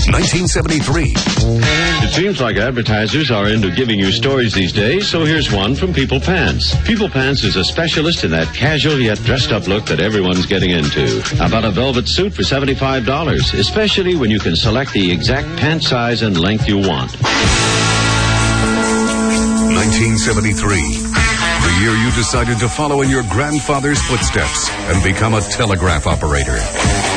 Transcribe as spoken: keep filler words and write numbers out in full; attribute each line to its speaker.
Speaker 1: nineteen seventy-three.
Speaker 2: It seems like advertisers are into giving you stories these days, so here's one from People Pants. People Pants is a specialist in that casual yet dressed-up look that everyone's getting into. About a velvet suit for seventy-five dollars, especially when you can select the exact pant size and length you want.
Speaker 1: nineteen seventy-three. The year you decided to follow in your grandfather's footsteps and become a telegraph operator.